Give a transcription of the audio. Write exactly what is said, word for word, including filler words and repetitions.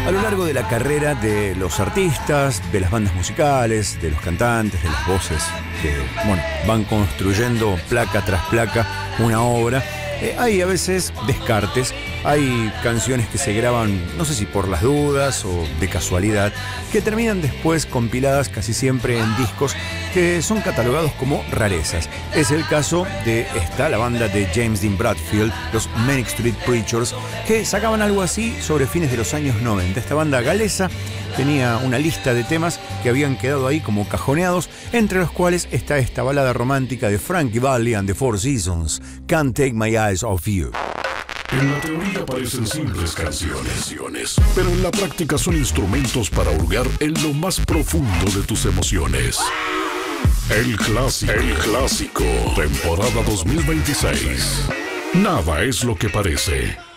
A lo largo de la carrera de los artistas, de las bandas musicales, de los cantantes, de las voces que, bueno, van construyendo placa tras placa una obra, eh, hay a veces descartes, hay canciones que se graban, no sé si por las dudas o de casualidad, que terminan después compiladas casi siempre en discos que son catalogados como rarezas. Es el caso de esta, la banda de James Dean Bradfield, los Manic Street Preachers, que sacaban algo así sobre fines de los años noventa. Esta banda galesa tenía una lista de temas que habían quedado ahí como cajoneados, entre los cuales está esta balada romántica de Frankie Valli and the Four Seasons, Can't Take My Eyes Off You. En la teoría parecen simples canciones, pero en la práctica son instrumentos para hurgar en lo más profundo de tus emociones. El clásico, el clásico, temporada dos mil veintiséis. Nada es lo que parece.